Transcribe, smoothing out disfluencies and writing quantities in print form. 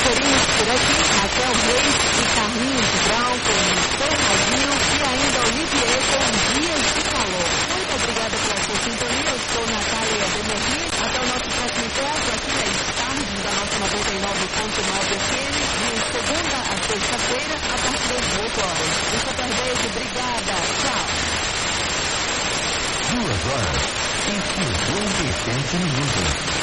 conferimos por aqui Raquel Reis e Carlinhos Brown com Fernandinho e ainda Olivier com Dias de Calor. Muito obrigada pela sua sintonia. Eu sou Natália Demerri. Até o nosso próximo encontro aqui na Tarde da nossa 99.9 FM, de segunda a sexta-feira, a partir das 8 horas. Um super beijo, obrigada, tchau. 2 horas e 57 minutos.